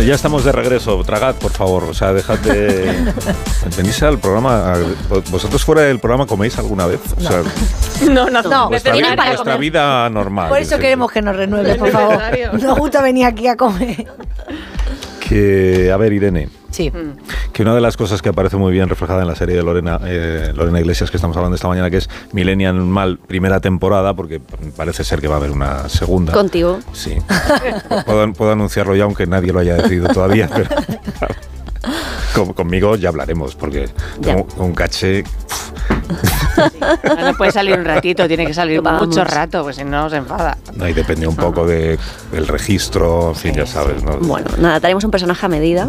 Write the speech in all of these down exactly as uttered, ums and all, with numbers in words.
Bueno, ya estamos de regreso. Tragad, por favor. O sea, dejad de... ¿Venís al programa? ¿Vosotros fuera del programa coméis alguna vez? O sea, no, no, no. Vuestra, vida, vuestra vida normal. Por eso queremos que nos renueve, por favor. Nos gusta venir aquí a comer. Que, a ver, Irene. Sí. Que una de las cosas que aparece muy bien reflejada en la serie de Lorena, eh, Lorena Iglesias, que estamos hablando esta mañana, que es Millennial Mal, primera temporada, porque parece ser que va a haber una segunda. Contigo. Sí. Puedo, puedo anunciarlo ya, aunque nadie lo haya decidido todavía, pero con, conmigo ya hablaremos, porque ya. Tengo un caché... No puede salir un ratito, tiene que salir Vamos. mucho rato, pues si no se enfada. No, y depende un poco de, del registro, en fin, sí, ya sabes, ¿no? Bueno, nada, tenemos un personaje a medida.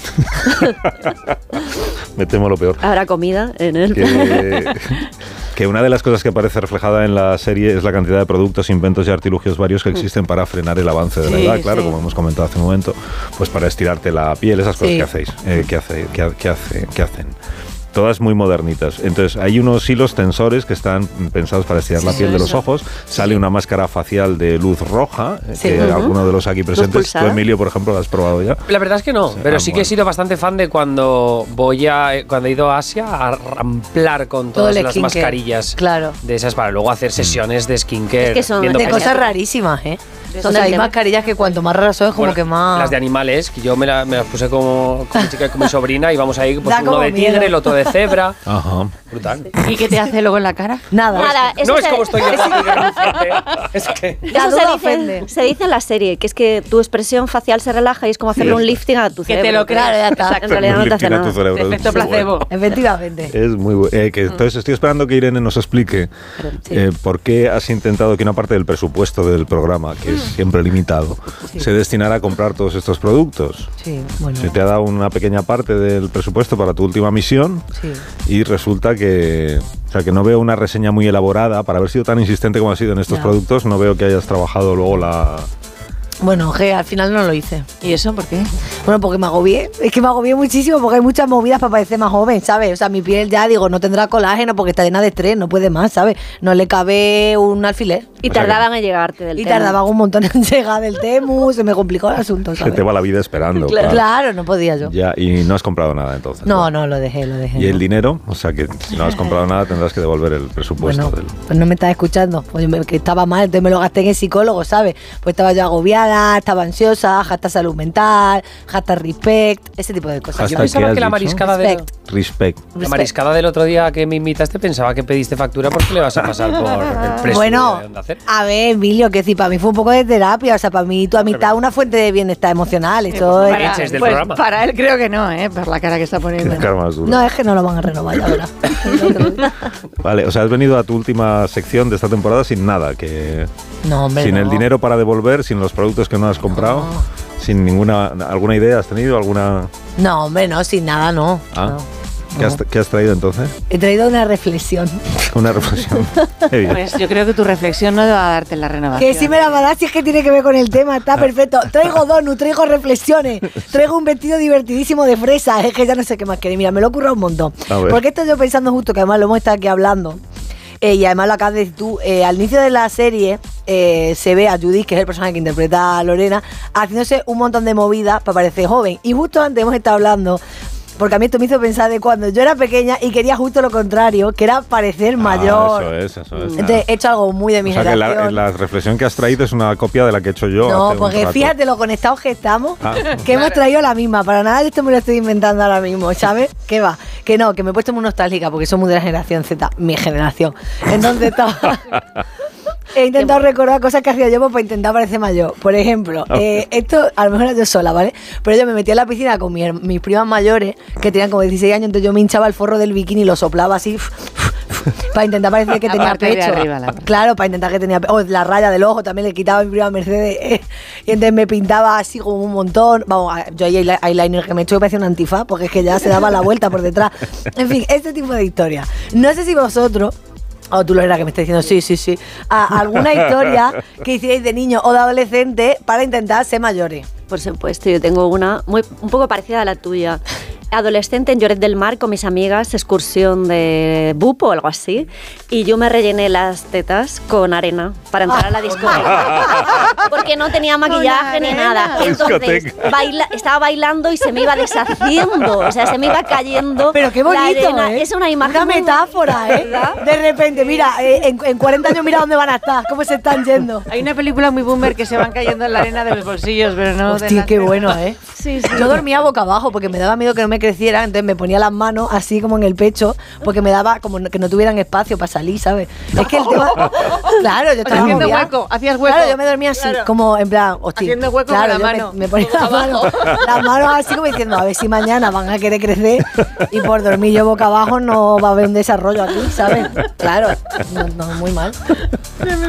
Me temo lo peor. Habrá comida en él. Que, que una de las cosas que aparece reflejada en la serie es la cantidad de productos, inventos y artilugios varios que existen para frenar el avance de la sí, edad, claro, sí. como hemos comentado hace un momento, pues para estirarte la piel, esas cosas sí. que hacéis, eh, que, hace, que, que, hace, que hacen. Todas muy modernitas. Entonces, hay unos hilos tensores que están pensados para estirar sí, la piel de los eso. ojos. Sale sí. una máscara facial de luz roja, sí. que uh-huh. alguno de los aquí presentes, tú, Emilio, por ejemplo, ¿la has probado ya? La verdad es que no, sí, pero ah, sí que bueno. he sido bastante fan de cuando voy a cuando he ido a Asia a ramplar con todas las mascarillas claro. de esas para luego hacer sesiones de skincare. Es que son de cosas rarísimas, ¿eh? O sea, hay tema. mascarillas que cuanto más raras son, es como bueno, que más... Las de animales, que yo me, la, me las puse como con mi chica y con mi sobrina y vamos ahí, pues uno de tigre, miedo. el otro de cebra. Ajá. Brutal. ¿Y qué te hace luego en la cara? Nada. No, Nada, es, no es como estoy yo. Es que... Eso se dice, se dice en la serie, que es que tu expresión facial se relaja y es como hacerle sí, un lifting a tu cerebro. Que te lo creas, ya está. En realidad no te hace nada. Cerebro, efecto placebo. Bueno. Efectivamente. Es muy bueno. Eh, que, entonces estoy esperando que Irene nos explique sí. eh, por qué has intentado que una parte del presupuesto del programa, que es siempre limitado, sí. se destinara a comprar todos estos productos. Sí, bueno. Se te ha dado una pequeña parte del presupuesto para tu última misión sí. y resulta que, o sea, que no veo una reseña muy elaborada. Para haber sido tan insistente como has sido en estos no. productos, no veo que hayas trabajado luego la... Bueno, que al final no lo hice. ¿Y eso por qué? Bueno, porque me agobié. Es que me agobié muchísimo porque hay muchas movidas para parecer más joven, ¿sabes? O sea, mi piel ya, digo, no tendrá colágeno porque está llena de estrés, no puede más, ¿sabes? No le cabe un alfiler. Y o sea tardaban que... en llegarte del y tema. Y tardaban un montón en llegar del Temu, se me complicó el asunto, ¿sabes? Se te va la vida esperando. Claro, claro no podía yo. Ya, y no has comprado nada entonces. No, no, lo dejé, lo dejé. ¿Y no. el dinero? O sea, que si no has comprado nada tendrás que devolver el presupuesto. Bueno, del... pues no me estás escuchando. Pues me, que estaba mal, entonces me lo gasté en el psicólogo, ¿sabes? Pues estaba yo agobiada, estaba ansiosa, hashtag salud mental, hashtag respect, ese tipo de cosas. Yo pensaba que la mariscada de... Respect. La mariscada del otro día que me invitaste pensaba que pediste factura porque le vas a pasar por el precio bueno, de Onda Cero. A ver, Emilio, que sí, para mí fue un poco de terapia, o sea, para mí tu amistad es una fuente de bienestar emocional. Esto para, es, del pues, programa. Para él creo que no, ¿eh? Por la cara que está poniendo. No, es que no lo van a renovar, ya verás. Vale, o sea, has venido a tu última sección de esta temporada sin nada, que no, hombre, sin no. el dinero para devolver, sin los productos que no has comprado, no. sin ninguna... ¿Alguna idea has tenido? ¿Alguna...? No, hombre, no, sin nada, no. Ah. no. ¿Qué has, ¿Qué has traído entonces? He traído una reflexión. Una reflexión. Pues yo creo que tu reflexión no va a darte la renovación. Que sí me la va a dar si es que tiene que ver con el tema, está perfecto. Traigo donuts, traigo reflexiones, traigo un vestido divertidísimo de fresa. Es que ya no sé qué más queréis. Mira, me lo he currado un montón. Porque estoy yo pensando justo, que además lo hemos estado aquí hablando, eh, y además lo acabas de decir tú, eh, al inicio de la serie eh, se ve a Judith, que es el personaje que interpreta a Lorena, haciéndose un montón de movidas para parecer joven. Y justo antes hemos estado hablando... Porque a mí esto me hizo pensar de cuando yo era pequeña y quería justo lo contrario, que era parecer ah, mayor. Eso es, eso es. Entonces he hecho algo muy de mi o sea generación. Que la, la reflexión que has traído es una copia de la que he hecho yo. No, hace porque un rato. fíjate lo conectados que estamos, ah, que hemos traído la misma. Para nada de esto me lo estoy inventando ahora mismo, ¿sabes? ¿Qué va? Que no, que me he puesto muy nostálgica porque soy muy de la generación Z, mi generación. Entonces estaba... He intentado recordar cosas que hacía yo para intentar parecer mayor. Por ejemplo, eh, esto a lo mejor era yo sola, ¿vale? Pero yo me metía en la piscina con mi, mis primas mayores, que tenían como dieciséis años, entonces yo me hinchaba el forro del bikini y lo soplaba así, para intentar parecer que tenía pecho. Arriba, la claro, para intentar que tenía pecho. O la raya del ojo también le quitaba a mi prima Mercedes. Eh, y entonces me pintaba así como un montón. Vamos, yo hay eyeliner que me he hecho que parecía un antifaz, porque es que ya se daba la vuelta por detrás. En fin, este tipo de historias. No sé si vosotros... O oh, tú lo eras que me estás diciendo, sí, sí, sí. A alguna historia que hicierais de niño o de adolescente para intentar ser mayores. Por supuesto, yo tengo una muy un poco parecida a la tuya. adolescente en Lloret del Mar con mis amigas, excursión de bupo o algo así, y yo me rellené las tetas con arena para entrar a la discoteca. Porque no tenía maquillaje ni nada. Entonces, baila, estaba bailando y se me iba deshaciendo, o sea, se me iba cayendo. Pero qué bonito, ¿eh? Es una imagen. Una metáfora, ¿eh? ¿Verdad? De repente, mira, eh, en, en cuarenta años mira dónde van a estar, cómo se están yendo. Hay una película muy boomer que se van cayendo en la arena de los bolsillos, pero no. Hostia, qué bueno, ¿eh? Sí, sí. Yo dormía boca abajo porque me daba miedo que no me creciera, entonces me ponía las manos así como en el pecho porque me daba como que no tuvieran espacio para salir, ¿sabes? Es que el tema. Claro, yo estaba haciendo hueco, hacías hueco. Claro, yo me dormía así, claro. Como en plan, hostia. Haciendo hueco claro, con la mano. Me, me ponía las manos, las manos así como diciendo, a ver si mañana van a querer crecer y por dormir yo boca abajo no va a haber un desarrollo aquí, ¿sabes? Claro, no, no muy mal.